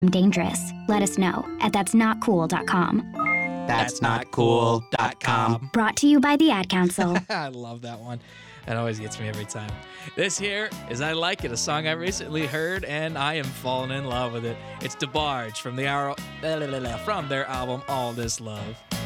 dangerous, let us know at that'snotcool.com. That'snotcool.com. Brought to you by the Ad Council. I love that one. That always gets me every time. This here is I Like It, a song I recently heard, and I am falling in love with it. It's DeBarge from their album All This Love.